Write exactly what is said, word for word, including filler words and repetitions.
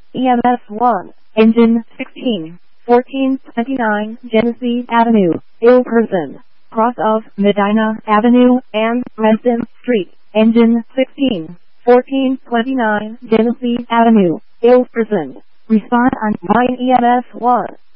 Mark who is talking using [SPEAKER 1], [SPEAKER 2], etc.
[SPEAKER 1] E M S one, engine sixteen, fourteen twenty-nine Genesee Avenue, ill person, cross of Medina Avenue and Renton Street, engine sixteen, fourteen twenty-nine Genesee Avenue, ill person. Respond on Line E M S one.